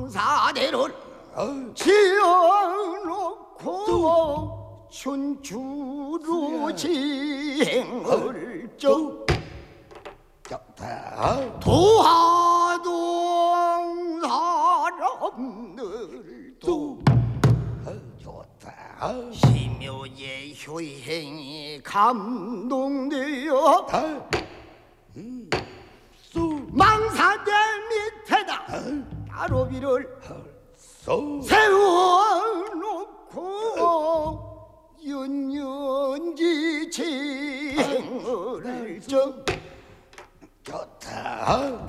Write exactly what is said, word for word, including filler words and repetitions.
망사대를 지어놓고 춘추로 지행을 좀 도하동 사람들도 좋다. 심효의 효행이 감동되어 망사대 밑에다 따로비를 세워